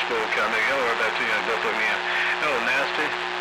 spoke. I know y'all are about to, both of me. Oh, nasty.